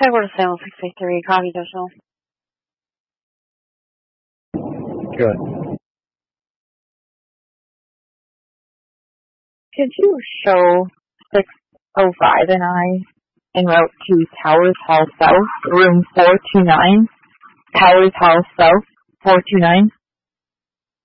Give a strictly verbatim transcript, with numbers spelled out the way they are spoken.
Tower Sale sixty-three, copy Digital. Good. Could you show six oh five and I en route to Towers Hall South, room four two nine? Towers Hall South, four two nine.